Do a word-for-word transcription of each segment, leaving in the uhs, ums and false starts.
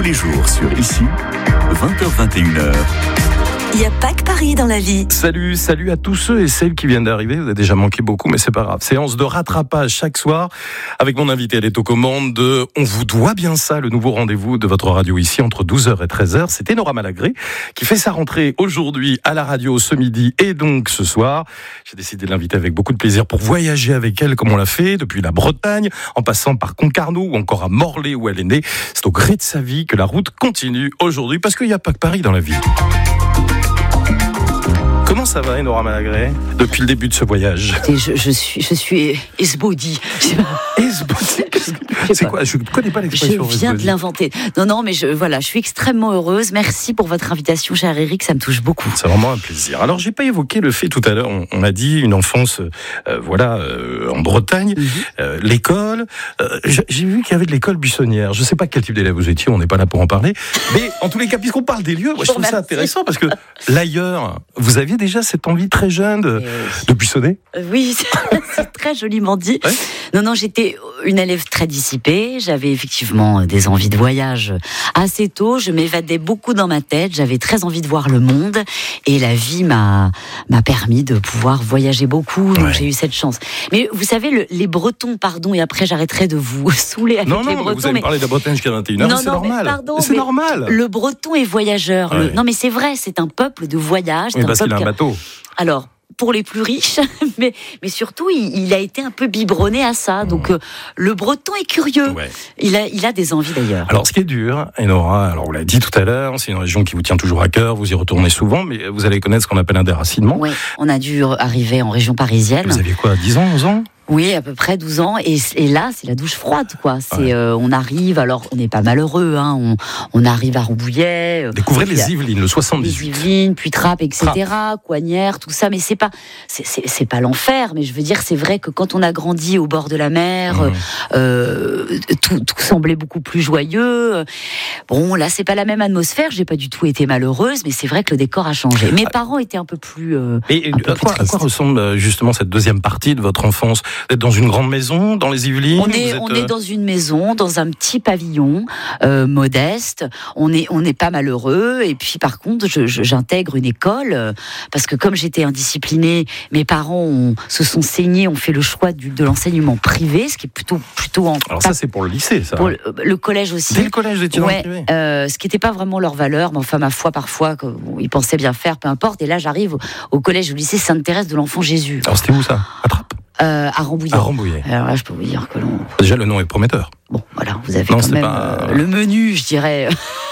les jours sur Ici, vingt heures vingt et une heures. Il n'y a pas que Paris dans la vie. Salut, salut à tous ceux et celles qui viennent d'arriver. Vous avez déjà manqué beaucoup, mais c'est pas grave. Séance de rattrapage chaque soir avec mon invité. Elle est aux commandes de On vous doit bien ça, le nouveau rendez-vous de votre radio ici entre douze heures et treize heures. C'était Nora Malagré qui fait sa rentrée aujourd'hui à la radio ce midi et donc ce soir. J'ai décidé de l'inviter avec beaucoup de plaisir pour voyager avec elle comme on l'a fait depuis la Bretagne, en passant par Concarneau ou encore à Morlaix où elle est née. C'est au gré de sa vie que la route continue aujourd'hui parce qu'il n'y a pas que Paris dans la vie. Comment ça va, Nora Malagré, depuis le début de ce voyage? je, je suis, je suis esbaudi. Esbaudi, c'est quoi? Je ne connais pas l'expression. Je viens esbaudi. de l'inventer. Non, non, mais je, voilà, je suis extrêmement heureuse. Merci pour votre invitation, cher Eric, ça me touche beaucoup. C'est vraiment un plaisir. Alors, j'ai pas évoqué le fait tout à l'heure. On, on a dit une enfance, euh, voilà, euh, en Bretagne, mm-hmm. euh, l'école. Euh, j'ai vu qu'il y avait de l'école buissonnière. Je ne sais pas quel type d'élève vous étiez. On n'est pas là pour en parler. Mais en tous les cas, puisqu'on parle des lieux, moi, je trouve ça intéressant parce que l'ailleurs, vous aviez déjà cette envie très jeune de, de buissonner? Oui, c'est très joliment dit. Ouais. Non, non, j'étais une élève très dissipée. J'avais effectivement des envies de voyage assez tôt. Je m'évadais beaucoup dans ma tête. J'avais très envie de voir le monde. Et la vie m'a, m'a permis de pouvoir voyager beaucoup. Donc ouais. j'ai eu cette chance. Mais vous savez, le, les Bretons, pardon, et après j'arrêterai de vous saouler avec non, non, les Bretons. Vous avez mais... parlé de la Bretagne jusqu'à vingt et une heures, non, c'est non, normal. Mais pardon, c'est mais normal. Le Breton est voyageur. Ouais. Le... Non, mais c'est vrai, c'est un peuple de voyage. Oui, parce qu'il a un bateau. Alors, pour les plus riches, mais, mais surtout, il, il a été un peu biberonné à ça. Donc, euh, le Breton est curieux. Ouais. Il a, il a des envies d'ailleurs. Alors, ce qui est dur, Nora, alors on l'a dit tout à l'heure, c'est une région qui vous tient toujours à cœur, vous y retournez souvent, mais vous allez connaître ce qu'on appelle un déracinement. Oui, on a dû arriver en région parisienne. Vous aviez quoi, dix ans, onze ans? Oui, à peu près douze ans. Et, et là, c'est la douche froide, quoi. C'est, ouais. euh, on arrive, alors on n'est pas malheureux, hein. On, on arrive à Rambouillet. Découvrez les Yvelines, le soixante-dix-huit. Les Yvelines, puis Trappes, et cetera. Coignières, tout ça. Mais c'est pas, c'est, c'est, c'est pas l'enfer. Mais je veux dire, c'est vrai que quand on a grandi au bord de la mer, mmh. euh, tout, tout semblait beaucoup plus joyeux. Bon, là, c'est pas la même atmosphère. J'ai pas du tout été malheureuse, mais c'est vrai que le décor a changé. Mes ah. parents étaient un peu plus. Euh, et un peu à, quoi, plus à quoi ressemble justement cette deuxième partie de votre enfance? Vous êtes dans une grande maison, dans les Yvelines? On est, êtes... on est dans une maison, dans un petit pavillon euh, modeste. On est, on n'est pas malheureux. Et puis, par contre, je, je, j'intègre une école euh, parce que comme j'étais indisciplinée, mes parents ont, se sont saignés, ont fait le choix du, de l'enseignement privé, ce qui est plutôt, plutôt en. Alors ça, c'est pour le lycée, ça. Pour le, le collège aussi. Dès le collège, vous étiez ouais, dans le privé. Euh, ce qui n'était pas vraiment leur valeur, mais enfin, ma foi, parfois, bon, ils pensaient bien faire, peu importe. Et là, j'arrive au, au collège, au lycée Sainte-Thérèse de l'Enfant Jésus. Alors, c'était où ça? À Trappes? Euh, à Rambouillet. À Rambouillet. Alors là, je peux vous dire que l'on... Déjà, le nom est prometteur. Bon, voilà, vous avez non, quand même pas... euh, le menu, je dirais,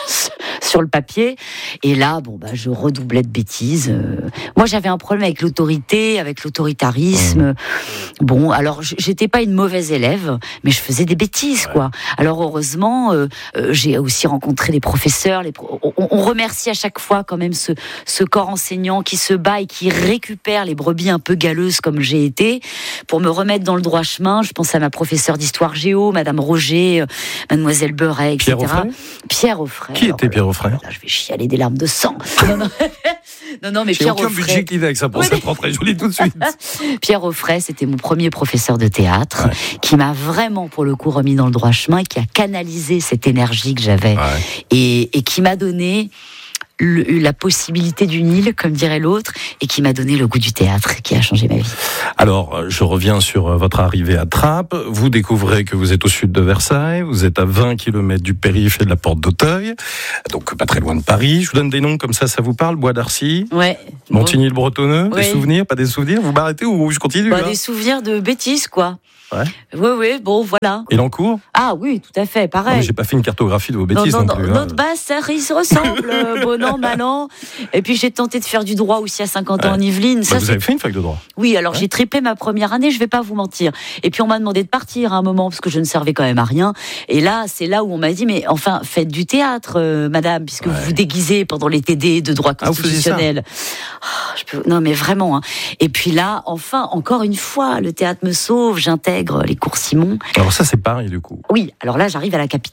sur le papier. Et là, bon, bah, je redoublais de bêtises. Euh... Moi, j'avais un problème avec l'autorité, avec l'autoritarisme. Mmh. Bon, alors, j'étais pas une mauvaise élève, mais je faisais des bêtises, ouais. quoi. Alors, heureusement, euh, euh, j'ai aussi rencontré les professeurs. Les pro... on, on remercie à chaque fois quand même ce, ce corps enseignant qui se bat et qui récupère les brebis un peu galeuses comme j'ai été pour me remettre dans le droit chemin. Je pense à ma professeure d'histoire géo, Madame Roger, Mademoiselle Beuret, et cetera. Pierre Offray. Pierre Offray. Qui était Pierre Offray? Là, je vais chialer des larmes de sang. non, non. non, non, mais J'ai Pierre aucun Offray. budget qui avec ça pour oui, cette rentrée, je vous le dis tout de suite. Pierre Offray, c'était mon premier professeur de théâtre, ouais. qui m'a vraiment, pour le coup, remis dans le droit chemin, qui a canalisé cette énergie que j'avais, ouais. et, et qui m'a donné Le, la possibilité d'une île, comme dirait l'autre, et qui m'a donné le goût du théâtre, qui a changé ma vie. Alors, je reviens sur votre arrivée à Trappes. Vous découvrez que vous êtes au sud de Versailles, vous êtes à vingt kilomètres du périph' et de la porte d'Auteuil, donc pas très loin de Paris. Je vous donne des noms comme ça, ça vous parle? Bois d'Arcy, ouais. Montigny-le-Bretonneux, ouais. Des souvenirs, pas des souvenirs? Vous m'arrêtez ou je continue? Bah, hein des souvenirs de bêtises, quoi. Ouais. Oui, oui, bon, voilà. Et l'encours? Ah oui, tout à fait, pareil. Non, mais j'ai pas fait une cartographie de vos bêtises non, non, non plus. Notre hein. base, ça, il se ressemble, bon an, mal an. Et puis j'ai tenté de faire du droit aussi à cinquante ans ouais. en Yvelines. Bah, ça, vous c'est... avez fait une fac de droit? Oui, alors ouais. j'ai triplé ma première année, je vais pas vous mentir. Et puis on m'a demandé de partir à un moment, parce que je ne servais quand même à rien. Et là, c'est là où on m'a dit, mais enfin, faites du théâtre, euh, madame, puisque ouais. vous vous déguisez pendant les T D de droit constitutionnel. Ah, oh, je peux... Non, mais vraiment. Hein. Et puis là, enfin, encore une fois, le théâtre me sauve, j'intègre les cours Simon. Alors ça, c'est pareil, du coup. Oui, alors là, j'arrive à la capitale.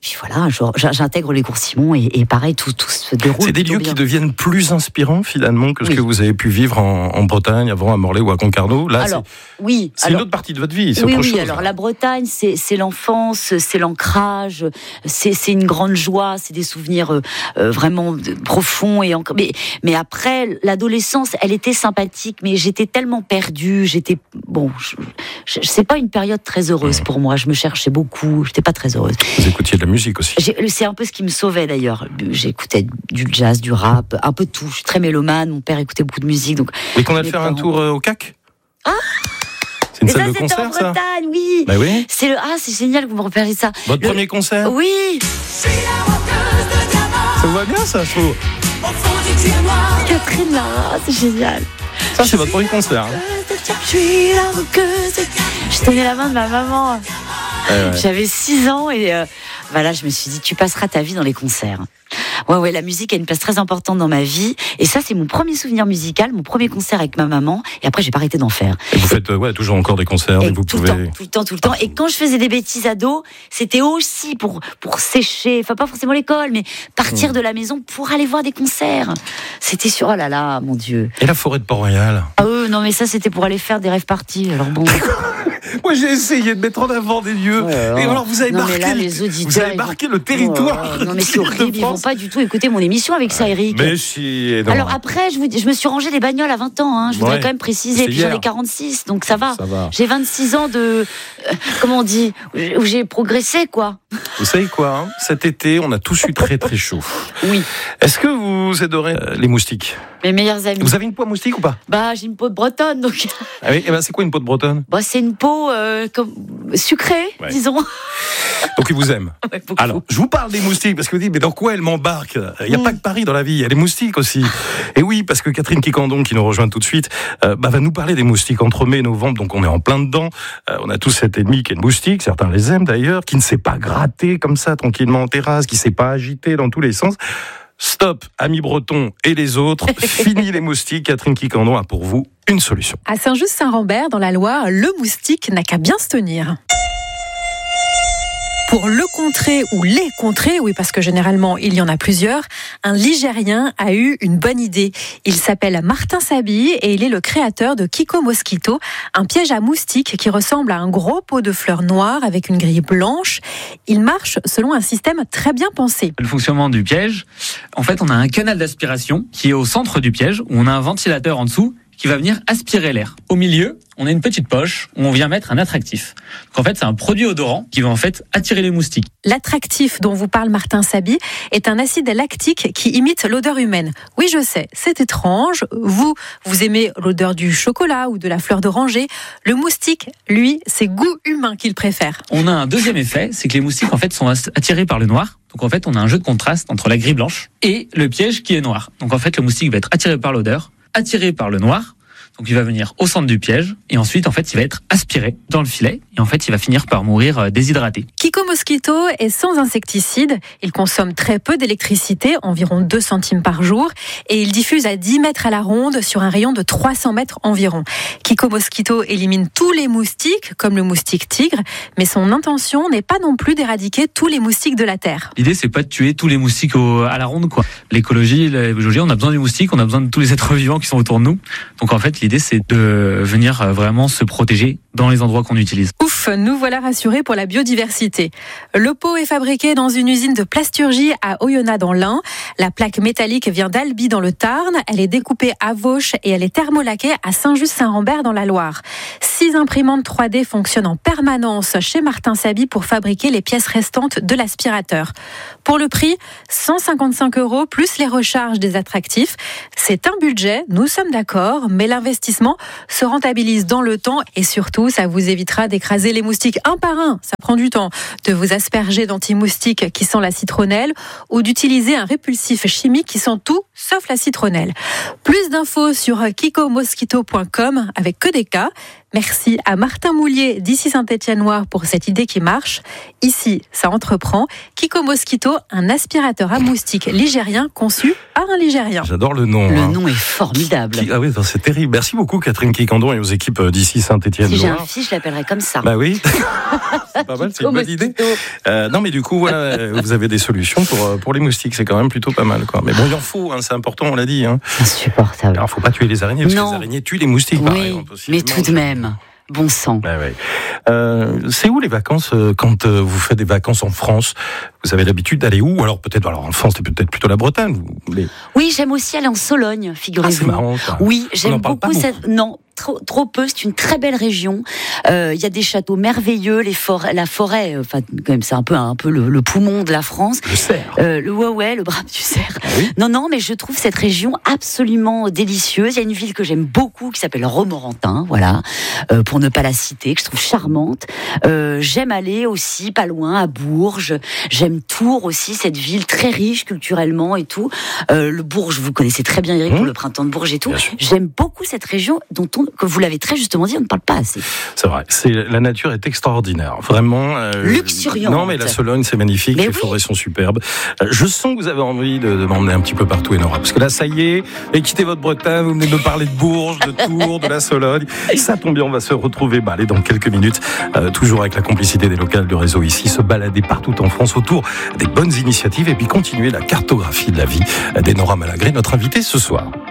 Puis voilà, genre, j'intègre les cours Simon et, et pareil, tout, tout se déroule. C'est des lieux bien. qui deviennent plus inspirants finalement que ce oui. que vous avez pu vivre en, en Bretagne, avant à Morlaix ou à Concarneau. Là, alors, c'est, oui, c'est alors, une autre partie de votre vie, c'est oui, autre oui, chose. alors là. la Bretagne, c'est, c'est l'enfance, c'est l'ancrage, c'est, c'est une grande joie, c'est des souvenirs euh, euh, vraiment profonds. Et encore, mais, mais après, l'adolescence, elle était sympathique, mais j'étais tellement perdue, j'étais, bon, je, je, c'est pas une période très heureuse mmh. pour moi, je me cherchais beaucoup, j'étais pas très heureuse. Vous écoutiez de la musique aussi. J'ai, c'est un peu ce qui me sauvait d'ailleurs. J'écoutais du jazz, du rap, un peu de tout. Je suis très mélomane. Mon père écoutait beaucoup de musique. Donc, et qu'on a fait parents... un tour euh, au C A C. Ah, c'est une et salle ça, de concert, en Bretagne, ça oui. Bah oui. C'est le... Ah, c'est génial que vous me rappeliez ça. Votre le... premier concert. Oui. Ça vous va bien, ça, je trouve. Catherine, là, c'est génial. Ça, c'est votre premier concert. Hein. Je tenais la main de ma maman. Ouais, ouais. J'avais six ans et euh, voilà, je me suis dit, tu passeras ta vie dans les concerts. Ouais, ouais, la musique a une place très importante dans ma vie. Et ça, c'est mon premier souvenir musical, mon premier concert avec ma maman. Et après, j'ai pas arrêté d'en faire. Et vous faites euh, ouais, toujours encore des concerts. Et et vous tout, pouvez... le temps, tout le temps, tout le temps. Et quand je faisais des bêtises ado, c'était aussi pour, pour sécher, enfin pas forcément l'école, mais partir mmh. de la maison pour aller voir des concerts. C'était sur, oh là là, mon Dieu. Et la forêt de Port-Royal? Ah euh, non, mais ça, c'était pour aller faire des rêves parties. Alors bon... Moi, j'ai essayé de mettre en avant des lieux. Ouais, ouais. Et alors, vous avez, non, marqué, là, les auditeurs, vous avez marqué vont... le territoire. Oh, non, mais c'est horrible. Ils vont pas du tout écouter mon émission avec ça, Eric. Mais si. Non. Alors après, je, vous, je me suis rangé des bagnoles à vingt ans. Hein, je voudrais ouais. quand même préciser. Puis j'en ai quarante-six, donc ça va. ça va. J'ai vingt-six ans de. Euh, comment on dit, où j'ai progressé, quoi. Vous savez quoi hein, cet été, on a tous eu très très chaud. Oui. Est-ce que vous adorez euh, les moustiques? Mes meilleurs amis. Vous avez une peau à moustique ou pas? Bah, j'ai une peau de bretonne, donc. Ah oui, et ben c'est quoi une peau de bretonne? Bah, c'est une peau euh, comme sucrée, ouais. disons. Donc ils vous aiment. Ouais, alors, je vous parle des moustiques parce que vous dites, mais dans quoi elle m'embarque? Il n'y a mmh. pas que Paris dans la vie, il y a les moustiques aussi. Et oui, parce que Catherine Quicandon, qui nous rejoint tout de suite, euh, bah, va nous parler des moustiques entre mai et novembre, donc on est en plein dedans. Euh, on a tous cet ennemi qui est le moustique, certains les aiment d'ailleurs, qui ne sait pas gratter comme ça tranquillement en terrasse, qui ne sait pas agiter dans tous les sens. Stop, amis bretons et les autres, fini les moustiques. Catherine Quicandon a pour vous une solution. À Saint-Just-Saint-Rambert, dans la Loire, le moustique n'a qu'à bien se tenir. Pour le contrer ou les contrer, oui parce que généralement il y en a plusieurs, un Ligérien a eu une bonne idée. Il s'appelle Martin Saby et il est le créateur de Kiko Mosquito, un piège à moustiques qui ressemble à un gros pot de fleurs noires avec une grille blanche. Il marche selon un système très bien pensé. Le fonctionnement du piège, en fait on a un canal d'aspiration qui est au centre du piège où on a un ventilateur en dessous qui va venir aspirer l'air. Au milieu, on a une petite poche où on vient mettre un attractif. Donc en fait, c'est un produit odorant qui va en fait attirer les moustiques. L'attractif dont vous parle Martin Saby est un acide lactique qui imite l'odeur humaine. Oui, je sais, c'est étrange. Vous, vous aimez l'odeur du chocolat ou de la fleur d'oranger. Le moustique, lui, c'est goût humain qu'il préfère. On a un deuxième effet, c'est que les moustiques en fait sont attirés par le noir. Donc en fait, on a un jeu de contraste entre la grille blanche et le piège qui est noir. Donc en fait, le moustique va être attiré par l'odeur, attiré par le noir, donc il va venir au centre du piège et ensuite en fait il va être aspiré dans le filet et en fait il va finir par mourir déshydraté. Kiko Mosquito est sans insecticide, il consomme très peu d'électricité, environ deux centimes par jour et il diffuse à dix mètres à la ronde sur un rayon de trois cents mètres environ. Kiko Mosquito élimine tous les moustiques comme le moustique tigre, mais son intention n'est pas non plus d'éradiquer tous les moustiques de la Terre. L'idée c'est pas de tuer tous les moustiques au, à la ronde quoi. L'écologie, la biologie, on a besoin du moustique, on a besoin de tous les êtres vivants qui sont autour de nous. Donc en fait l'idée c'est de venir vraiment se protéger dans les endroits qu'on utilise. Ouf, nous voilà rassurés pour la biodiversité. Le pot est fabriqué dans une usine de plasturgie à Oyonnax dans l'Ain. La plaque métallique vient d'Albi dans le Tarn. Elle est découpée à Vauche et elle est thermolaquée à Saint-Just-Saint-Rambert dans la Loire. Six imprimantes trois D fonctionnent en permanence chez Martin Saby pour fabriquer les pièces restantes de l'aspirateur. Pour le prix, cent cinquante-cinq euros plus les recharges des attractifs. C'est un budget, nous sommes d'accord, mais l'investissement se rentabilise dans le temps et surtout, ça vous évitera d'écraser les moustiques un par un. Ça prend du temps. De vous asperger d'anti-moustiques qui sent la citronnelle ou d'utiliser un répulsif chimique qui sent tout sauf la citronnelle. Plus d'infos sur kiko mosquito point com avec que des cas. Merci à Martin Moulier d'ici Saint-Étienne-Noir pour cette idée qui marche. Ici, ça entreprend. Kiko Mosquito, un aspirateur à moustiques ligérien conçu par un Ligérien. J'adore le nom. Le hein. nom est formidable. Qui- Ah oui, c'est terrible. Merci beaucoup Catherine Kikandon et aux équipes d'ici Saint-Étienne. Si j'ai un fils, je l'appellerai comme ça. Bah oui, c'est pas mal, c'est une bonne idée. Euh, non, mais du coup, voilà, euh, vous avez des solutions pour euh, pour les moustiques, c'est quand même plutôt pas mal, quoi. Mais bon, il en faut, hein, c'est important, on l'a dit. Hein. Insupportable. Alors, faut pas tuer les araignées parce Non. que les araignées tuent les moustiques. pareil, Oui, hein, possiblement. mais tout de même, bon sang. Ouais, ouais. Euh, c'est où les vacances euh, quand euh, vous faites des vacances en France? Vous avez l'habitude d'aller où? Alors peut-être, alors en France, c'est peut-être plutôt la Bretagne. Vous, les... Oui, j'aime aussi aller en Sologne, Ah, figurez-vous. c'est marrant. Ça. Oui, On j'aime en parle beaucoup pas cette. Non, trop, trop peu. C'est une très belle région. Euh, Il y a des châteaux merveilleux, les forêts, la forêt. Enfin, quand même, c'est un peu un peu le, le poumon de la France. Le cerf. Euh, le ouais, ouais, le brame du cerf. Ah oui. Non, non, mais je trouve cette région absolument délicieuse. Il y a une ville que j'aime beaucoup qui s'appelle Romorantin, voilà, euh, pour ne pas la citer, que je trouve charmante. Euh, j'aime aller aussi pas loin à Bourges. J'aime Tours aussi, cette ville très riche culturellement et tout. Euh, le Bourges, vous connaissez très bien Eric Mmh. pour le printemps de Bourges et tout. Bien sûr. J'aime beaucoup cette région dont on, que vous l'avez très justement dit, on ne parle pas assez. C'est vrai. C'est la nature est extraordinaire, vraiment. Euh, Luxuriante. Non, mais la Sologne, c'est magnifique. Mais les oui. forêts sont superbes. Euh, Je sens que vous avez envie de, de m'emmener un petit peu partout, Enora, parce que là, ça y est, et quittez votre Bretagne, vous venez de me parler de Bourges, de Tours, de la Sologne. Ça tombe bien, on va se retrouver, bah, allez, dans quelques minutes, euh, toujours avec la complicité des locales du réseau ici, se balader partout en France autour des bonnes initiatives et puis continuer la cartographie de la vie d'Enora Malagré, notre invitée ce soir.